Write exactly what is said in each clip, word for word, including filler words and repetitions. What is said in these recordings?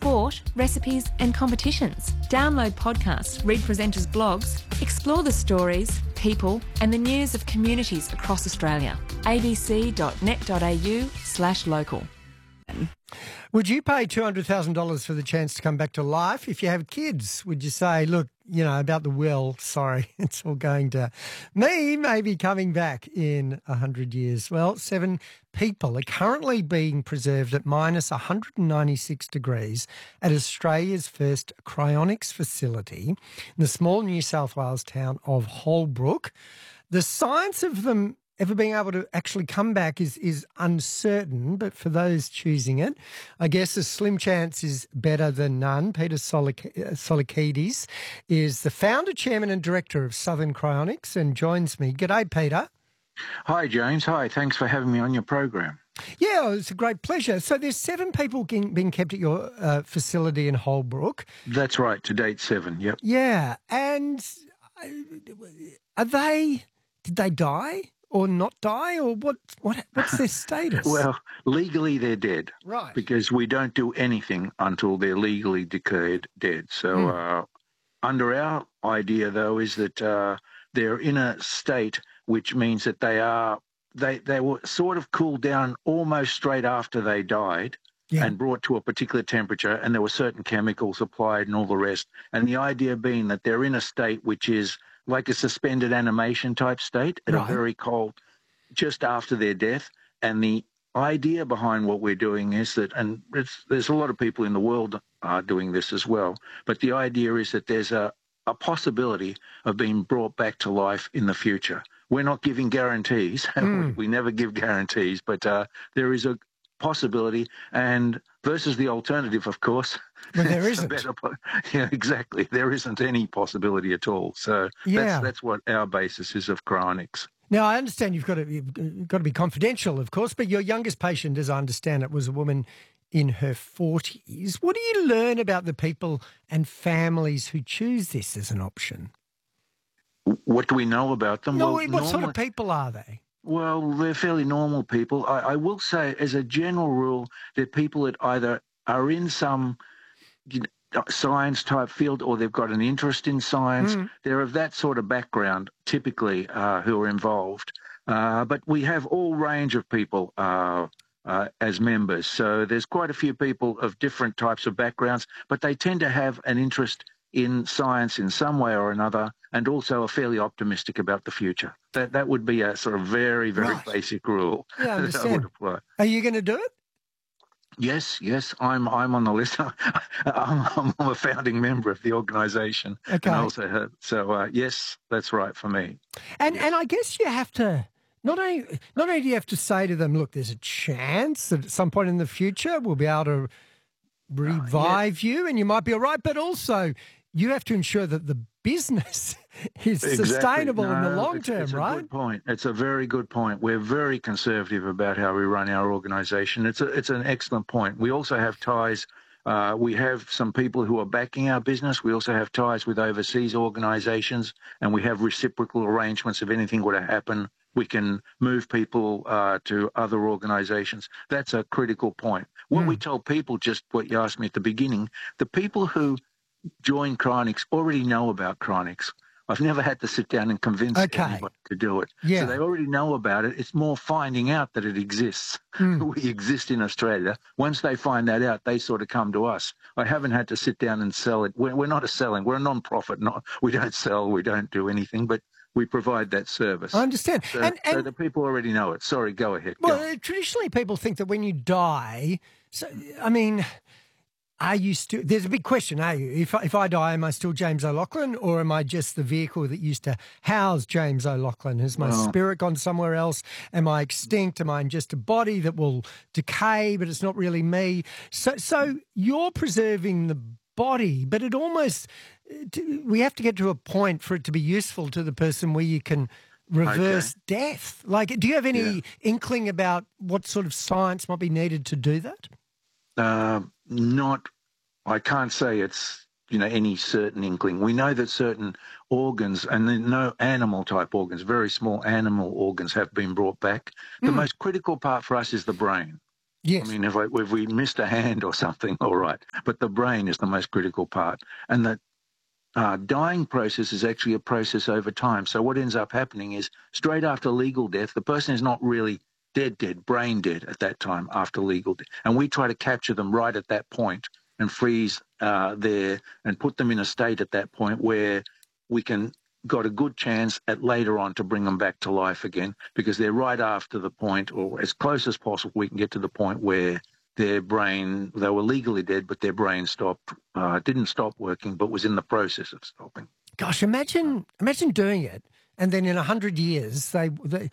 sport, recipes and competitions. Download podcasts, read presenters' blogs, explore the stories, people and the news of communities across Australia. abc.net.au slash local. Would you pay two hundred thousand dollars for the chance to come back to life? If you have kids, would you say, look, you know, about the will, sorry, it's all going to me maybe coming back in one hundred years? Well, seven people are currently being preserved at minus one hundred ninety-six degrees at Australia's first cryonics facility in the small New South Wales town of Holbrook. The science of them ever being able to actually come back is is uncertain, but for those choosing it, I guess a slim chance is better than none. Peter Solikidis is the founder, chairman and director of Southern Cryonics and joins me. G'day, Peter. Hi, James. Hi. Thanks for having me on your program. Yeah, it's a great pleasure. So there's seven people being kept at your uh, facility in Holbrook. That's right. To date, seven. Yep. Yeah. And are they, did they die? Or not die, or what? What? What's their status? Well, legally they're dead, right? Because we don't do anything until they're legally declared dead. So, mm. uh, under our idea, though, is that uh, they're in a state which means that they are they they were sort of cooled down almost straight after they died, yeah. and brought to a particular temperature, and there were certain chemicals applied and all the rest. And the idea being that they're in a state which is like a suspended animation type state at right. a very cold, just after their death. And the idea behind what we're doing is that, and it's, there's a lot of people in the world are doing this as well, but the idea is that there's a, a possibility of being brought back to life in the future. We're not giving guarantees. Mm. we never give guarantees, but uh, there is a possibility, and versus the alternative, of course. Well, there isn't. Better, yeah, exactly. There isn't any possibility at all. So yeah. that's that's what our basis is of cryonics. Now, I understand you've got to you've got to be confidential, of course, but your youngest patient, as I understand it, was a woman in her forties. What do you learn about the people and families who choose this as an option? What do we know about them? No, well, what normally, sort of people are they? Well, they're fairly normal people. I, I will say, as a general rule, they're people that either are in some you know, science-type field or they've got an interest in science. Mm. They're of that sort of background, typically, uh, who are involved. Uh, but we have all range of people uh, uh, as members. So there's quite a few people of different types of backgrounds, but they tend to have an interest in science in some way or another, and also are fairly optimistic about the future. That that would be a sort of very, very right. basic rule. Yeah, I understand. Are you going to do it? Yes, yes, I'm I'm on the list. I'm, I'm, I'm a founding member of the organisation. Okay. And also have, so, uh, yes, that's right for me. And yes. and I guess you have to, not only, not only do you have to say to them, look, there's a chance that at some point in the future we'll be able to revive uh, yeah. you and you might be all right, but also you have to ensure that the business is exactly. sustainable no, in the long it's, term, it's a right? Good point. It's a very good point. We're very conservative about how we run our organisation. It's a, it's an excellent point. We also have ties. Uh, we have some people who are backing our business. We also have ties with overseas organisations, and we have reciprocal arrangements. If anything were to happen, we can move people uh, to other organisations. That's a critical point. What mm. we tell people, just what you asked me at the beginning, the people who join cryonics already know about cryonics. I've never had to sit down and convince okay. anybody to do it. Yeah. So they already know about it. It's more finding out that it exists. Mm. We exist in Australia. Once they find that out, they sort of come to us. I haven't had to sit down and sell it. We're, we're not a selling. We're a non-profit. Not, we don't sell. We don't do anything, but we provide that service. I understand. So, and, and, so the people already know it. Sorry, go ahead. Well, go traditionally people think that when you die, so I mean... Are you still? There's a big question. Are you? If if I die, am I still James O'Loughlin, or am I just the vehicle that used to house James O'Loughlin? Has my well, spirit gone somewhere else? Am I extinct? Am I just a body that will decay, but it's not really me? So so you're preserving the body, but it almost we have to get to a point for it to be useful to the person where you can reverse okay. death. Like, do you have any yeah. inkling about what sort of science might be needed to do that? Uh, not, I can't say it's, you know, any certain inkling. We know that certain organs, and then no animal type organs, very small animal organs have been brought back. The mm. most critical part for us is the brain. Yes. I mean, if, I, if we missed a hand or something, all right. But the brain is the most critical part. And the uh, dying process is actually a process over time. So what ends up happening is straight after legal death, the person is not really dead, dead, brain dead at that time after legal death. And we try to capture them right at that point and freeze uh, there and put them in a state at that point where we can got a good chance at later on to bring them back to life again, because they're right after the point, or as close as possible, we can get to the point where their brain, they were legally dead, but their brain stopped, uh, didn't stop working, but was in the process of stopping. Gosh, imagine imagine doing it, and then in a hundred years, they, they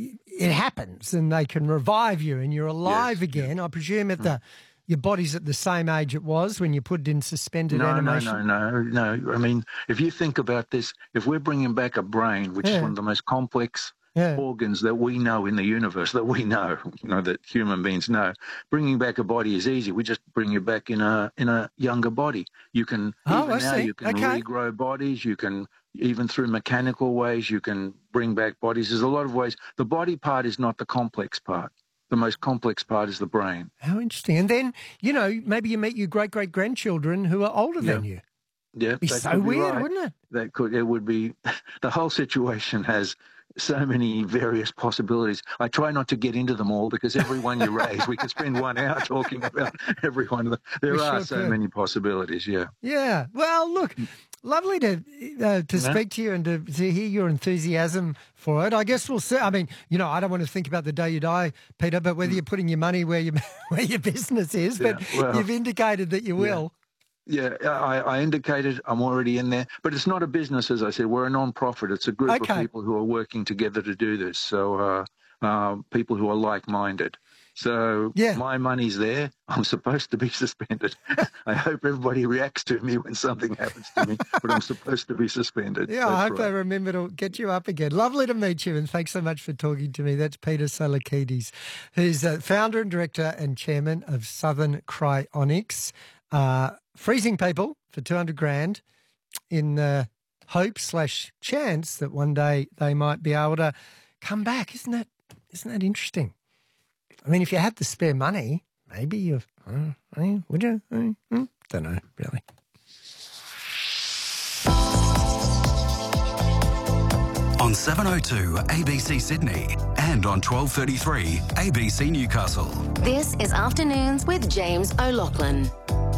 it happens, and they can revive you, and you're alive Yes. again. I presume at the your body's at the same age it was when you put it in suspended No, animation. no, no, no, no. I mean, if you think about this, if we're bringing back a brain, which Yeah. is one of the most complex Yeah. organs that we know in the universe, that we know, you know, that human beings know, bringing back a body is easy. We just bring you back in a in a younger body. You can Oh, even I now see. you can Okay. regrow bodies. You can even through mechanical ways you can bring back bodies. There's a lot of ways. The body part is not the complex part. The most complex part is the brain. How interesting. And then, you know, maybe you meet your great-great-grandchildren who are older than you. Yeah, It'd be that so could be weird, right. wouldn't it? That could, it would be, the whole situation has so many various possibilities. I try not to get into them all because every one you raise, we could spend one hour talking about every one of them. There We are sure so could. many possibilities, yeah. Yeah. Well, look, lovely to uh, to Yeah. speak to you and to, to hear your enthusiasm for it. I guess we'll see. I mean, you know, I don't want to think about the day you die, Peter, but whether you're putting your money where your where your business is, but Yeah, well, you've indicated that you will. Yeah, I, I indicated I'm already in there, but it's not a business, as I said. We're a non-profit. It's a group Okay. of people who are working together to do this. So uh, uh, people who are like-minded. So Yeah. my money's there. I'm supposed to be suspended. I hope everybody reacts to me when something happens to me, but I'm supposed to be suspended. Yeah, I That's hope right. they remember to get you up again. Lovely to meet you, and thanks so much for talking to me. That's Peter Salakides, who's uh, founder and director and chairman of Southern Cryonics, uh, freezing people for two hundred grand in the hope slash chance that one day they might be able to come back. Isn't that, isn't that interesting? I mean, if you had the spare money, maybe you, uh, I mean, would you? I don't know, really. On seven oh two A B C Sydney and on twelve thirty-three A B C Newcastle. This is Afternoons with James O'Loughlin.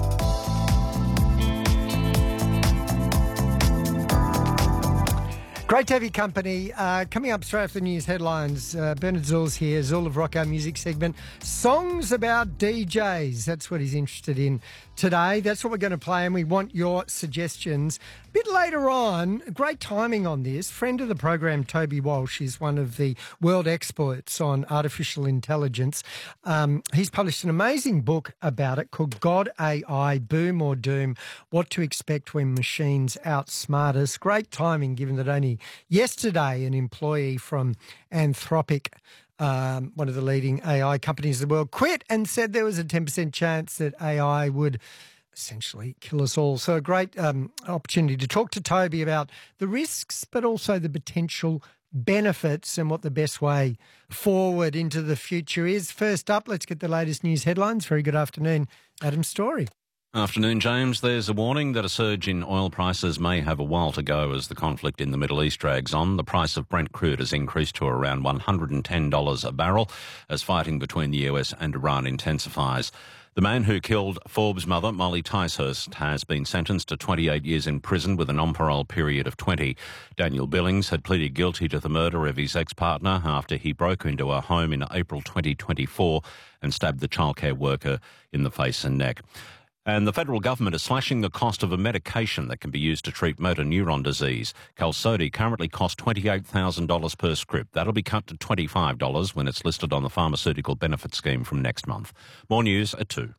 Great to have your company. Uh, coming up straight after the news headlines, uh, Bernard Zoul's here, Zoul of Rock, our music segment. Songs about D Js. That's what he's interested in today. That's what we're going to play, and we want your suggestions. A bit later on, great timing on this. Friend of the program, Toby Walsh, is one of the world experts on artificial intelligence. Um, he's published an amazing book about it called God A I, Boom or Doom, What to Expect When Machines Outsmart Us. Great timing, given that only yesterday an employee from Anthropic, um, one of the leading A I companies in the world, quit and said there was a ten percent chance that A I would essentially kill us all. So a great um, opportunity to talk to Toby about the risks, but also the potential benefits and what the best way forward into the future is. First up, let's get the latest news headlines. Very good afternoon, Adam Story. Afternoon, James. There's a warning that a surge in oil prices may have a while to go as the conflict in the Middle East drags on. The price of Brent crude has increased to around one hundred ten dollars a barrel as fighting between the U S and Iran intensifies. The man who killed Forbes' mother, Molly Ticehurst, has been sentenced to twenty-eight years in prison with a non-parole period of twenty. Daniel Billings had pleaded guilty to the murder of his ex-partner after he broke into her home in April twenty twenty-four and stabbed the childcare worker in the face and neck. And the federal government is slashing the cost of a medication that can be used to treat motor neuron disease. Qalsody currently costs twenty-eight thousand dollars per script. That'll be cut to twenty-five dollars when it's listed on the Pharmaceutical Benefit Scheme from next month. More news at two.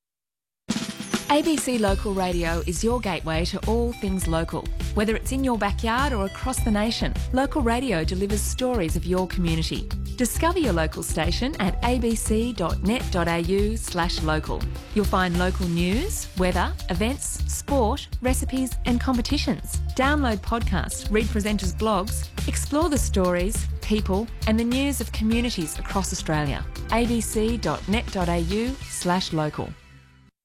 A B C Local Radio is your gateway to all things local. Whether it's in your backyard or across the nation, Local Radio delivers stories of your community. Discover your local station at abc.net.au slash local. You'll find local news, weather, events, sport, recipes and competitions. Download podcasts, read presenters' blogs, explore the stories, people, and the news of communities across Australia. abc.net.au slash local.